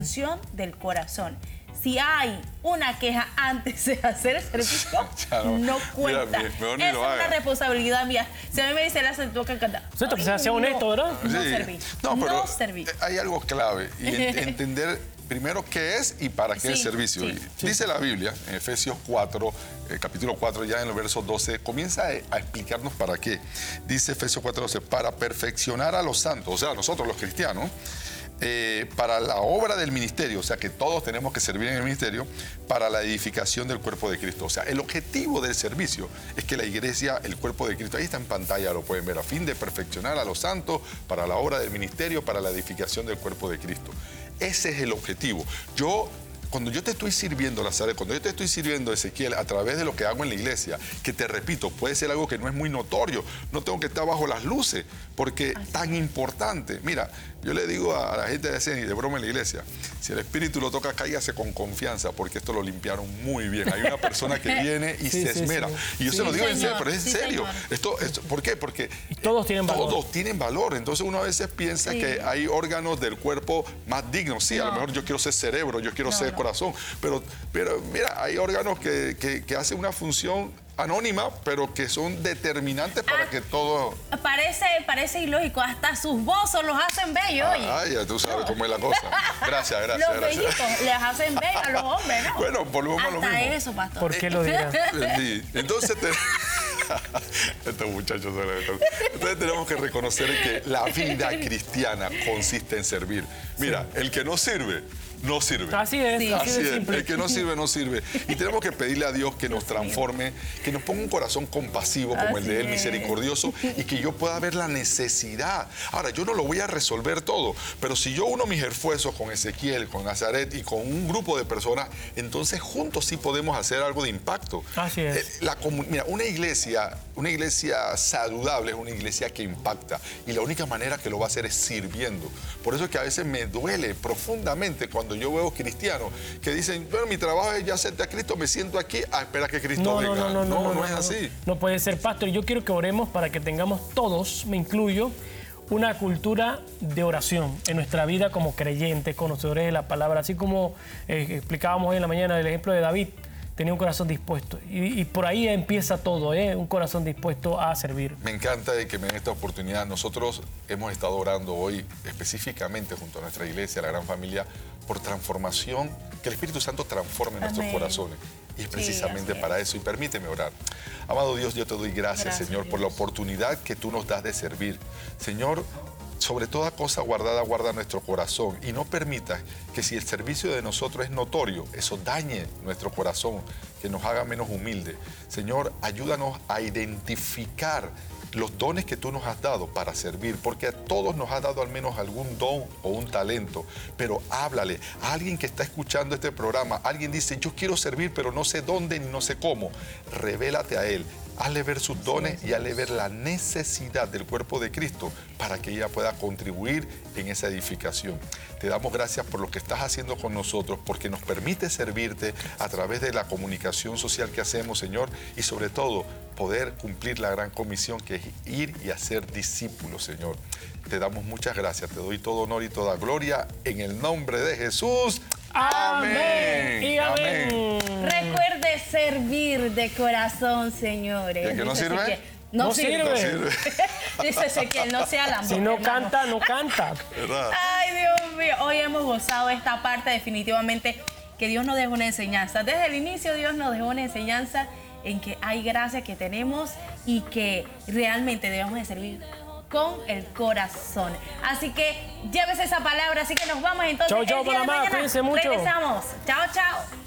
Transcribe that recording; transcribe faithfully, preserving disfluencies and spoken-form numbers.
del corazón. Si hay una queja antes de hacer el servicio, no, no cuenta. Mira, mejor ni es lo una haga. Responsabilidad mía. Si a mí me dice la se toca cantar. Cierto, que sea no, honesto, ¿verdad? No sí. serví. No, pero no serví. Hay algo clave y entender primero qué es y para qué sí, es el servicio. Sí, sí. Dice la Biblia, en Efesios cuatro, eh, capítulo cuatro, ya en el verso doce, comienza a, a explicarnos para qué. Dice Efesios cuatro, doce, para perfeccionar a los santos, o sea, nosotros los cristianos, Eh, para la obra del ministerio, o sea que todos tenemos que servir en el ministerio, para la edificación del cuerpo de Cristo. O sea, el objetivo del servicio es que la iglesia, el cuerpo de Cristo, ahí está en pantalla, lo pueden ver, a fin de perfeccionar a los santos, para la obra del ministerio, para la edificación del cuerpo de Cristo. Ese es el objetivo. Yo... Cuando yo te estoy sirviendo, Nazaret, cuando yo te estoy sirviendo, Ezequiel, a través de lo que hago en la iglesia, que te repito, puede ser algo que no es muy notorio, no tengo que estar bajo las luces, porque es tan importante. Mira, yo le digo a la gente de escena y de broma en la iglesia, si el Espíritu lo toca, cállase con confianza, porque esto lo limpiaron muy bien. Hay una persona que viene y sí, se esmera. Sí, sí. Y yo sí, se lo digo señor, en serio, pero es en sí, serio. Esto, esto, ¿por qué? Porque y todos tienen valor. Todos tienen valor. Entonces uno a veces piensa sí. que hay órganos del cuerpo más dignos. Sí, no. a lo mejor yo quiero ser cerebro, yo quiero no, ser no. corazón, pero, pero mira, hay órganos que, que, que hacen una función anónima, pero que son determinantes para ah, que todo... Parece, parece ilógico, hasta sus bozos los hacen bellos. Ah, ya tú sabes no. cómo es la cosa. Gracias, gracias. Los gracias. bellitos les hacen bellos a los hombres, ¿no? Bueno, volvemos a lo mismo. Hasta eso, pastor. ¿Por qué lo dirás? Sí. Entonces, te... estos muchachos son estos. Entonces tenemos que reconocer que la vida cristiana consiste en servir. Mira, sí. el que no sirve, no sirve. Así es, sí. así, así es. Simple. El que no sirve, no sirve. Y tenemos que pedirle a Dios que nos transforme, que nos ponga un corazón compasivo como así el de Él, es. misericordioso, y que yo pueda ver la necesidad. Ahora, yo no lo voy a resolver todo, pero si yo uno mis esfuerzos con Ezequiel, con Nazaret y con un grupo de personas, entonces juntos sí podemos hacer algo de impacto. Así es. La, mira, una iglesia, una iglesia saludable es una iglesia que impacta, y la única manera que lo va a hacer es sirviendo. Por eso es que a veces me duele profundamente cuando yo veo cristianos que dicen, bueno, mi trabajo es ya aceptar a Cristo, me siento aquí a esperar que Cristo no, venga. No, no, no, no, no, no, no es no, así. No puede ser, pastor. Yo quiero que oremos para que tengamos todos, me incluyo, una cultura de oración en nuestra vida como creyentes, conocedores de la palabra. Así como eh, explicábamos hoy en la mañana el ejemplo de David, tenía un corazón dispuesto. Y, y por ahí empieza todo, ¿eh? Un corazón dispuesto a servir. Me encanta de que me den esta oportunidad. Nosotros hemos estado orando hoy específicamente junto a nuestra iglesia, la gran familia, por transformación, que el Espíritu Santo transforme Amén. nuestros corazones. Y es precisamente sí, para eso. Y permíteme orar. Amado Dios, yo te doy gracias, gracias Señor, Dios. por la oportunidad que tú nos das de servir. Señor, sobre toda cosa guardada, guarda nuestro corazón y no permitas que si el servicio de nosotros es notorio, eso dañe nuestro corazón, que nos haga menos humildes. Señor, ayúdanos a identificar los dones que tú nos has dado para servir, porque a todos nos has dado al menos algún don o un talento, pero háblale a alguien que está escuchando este programa. Alguien dice, yo quiero servir, pero no sé dónde ni no sé cómo. Revélate a él. Hazle ver sus dones y hazle ver la necesidad del cuerpo de Cristo para que ella pueda contribuir en esa edificación. Te damos gracias por lo que estás haciendo con nosotros, porque nos permite servirte a través de la comunicación social que hacemos, Señor, y sobre todo poder cumplir la gran comisión que es ir y hacer discípulos, Señor. Te damos muchas gracias, te doy todo honor y toda gloria en el nombre de Jesús. Amén. Y amén. amén. Recuerde servir de corazón, señores. ¿Y el que no sirve? Que no, no sirve. sirve. No sirve. Dice Ezequiel, no sea la Si no canta, no canta. ¿Verdad? Ay, Dios mío. Hoy hemos gozado esta parte, definitivamente, que Dios nos dejó una enseñanza. Desde el inicio Dios nos dejó una enseñanza en que hay gracia que tenemos y que realmente debemos de servir con el corazón. Así que llévese esa palabra. Así que nos vamos entonces. Chao, chao, Panamá. Cuídense mucho. Regresamos. Chao, chao.